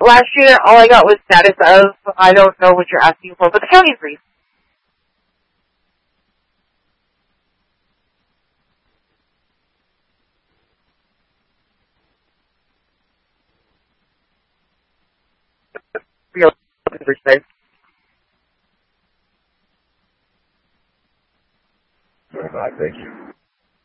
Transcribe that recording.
Last year, all I got was status of. I don't know what you're asking for, but the county agrees. You're looking for today. Thank you.